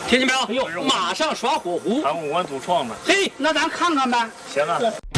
听见没有？ 哎呦， 马上耍火狐。 俺5万赌创吧。 嘿， 那咱看看呗。 行啊。